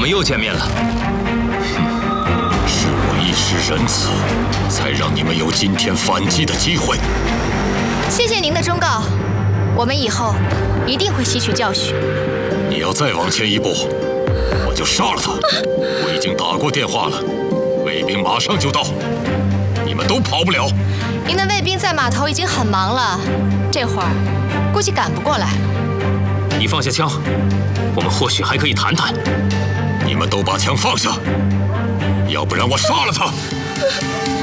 们又见面了。 是我一时仁慈，才让你们有今天反击的机会。 谢谢您的忠告，我们以后一定会吸取教训。 你要再往前一步，我就杀了他。我已经打过电话了，卫兵马上就到，你们都跑不了。 您的卫兵在码头已经很忙了，这会儿估计赶不过来。 你放下枪，我们或许还可以谈谈。 你们都把枪放下，要不然我杀了他。